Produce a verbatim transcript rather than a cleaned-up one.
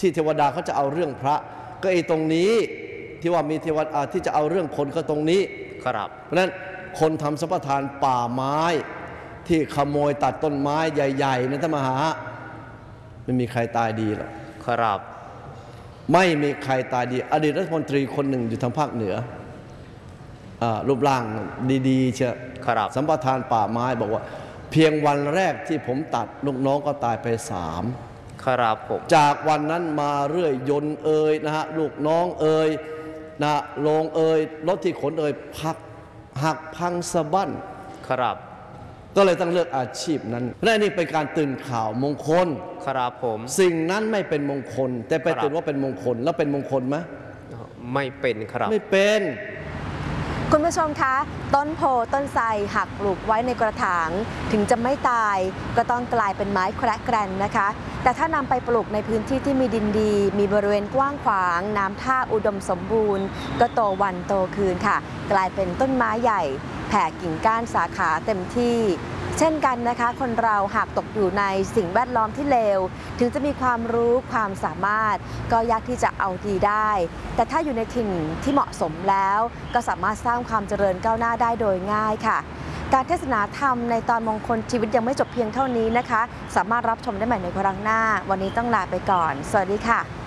ที่เทวดาเขาจะเอาเรื่องพระก็ไอ้ตรงนี้ที่ว่ามีเทวดาที่จะเอาเรื่องคนก็ตรงนี้ครับเพราะฉะนั้นคนทำสัมปทานป่าไม้ที่ขโมยตัดต้นไม้ใหญ่ๆนะท่านมหาไม่มีใครตายดีหรอกครับไม่มีใครตายดีอดีตรัฐมนตรีคนหนึ่งอยู่ทางภาคเหนือรูปร่างดีๆเชียวสัมปทานป่าไม้บอกว่าเพียงวันแรกที่ผมตัดลูกน้องก็ตายไปสามครับผมจากวันนั้นมาเรื่อยยนต์เอ่ยนะฮะลูกน้องเอ่ยนะโรงเอ่ยรถที่ขนเอ่ยพักหักพังสะบั้นครับก็เลยต้องเลือกอาชีพนั้นและนี่เป็นการตื่นข่าวมงคลครับผมสิ่งนั้นไม่เป็นมงคลแต่ไปตื่นว่าเป็นมงคลแล้วเป็นมงคลไหมไม่เป็นครับไม่เป็นคุณผู้ชมคะต้นโพต้นไทรหักปลูกไว้ในกระถางถึงจะไม่ตายก็ต้องกลายเป็นไม้แคระแกรนนะคะแต่ถ้านำไปปลูกในพื้นที่ที่มีดินดีมีบริเวณกว้างขวางน้ำท่าอุดมสมบูรณ์ก็โตวันโตคืนค่ะกลายเป็นต้นไม้ใหญ่แผ่กิ่งก้านสาขาเต็มที่เช่นกันนะคะคนเราหากตกอยู่ในสิ่งแวดล้อมที่เลวถึงจะมีความรู้ความสามารถก็ยากที่จะเอาดีได้แต่ถ้าอยู่ในถิ่นที่เหมาะสมแล้วก็สามารถสร้างความเจริญก้าวหน้าได้โดยง่ายค่ะการเทศนาธรรมในตอนมงคลชีวิตยังไม่จบเพียงเท่านี้นะคะสามารถรับชมได้ใหม่ในครั้งหน้าวันนี้ต้องลาไปก่อนสวัสดีค่ะ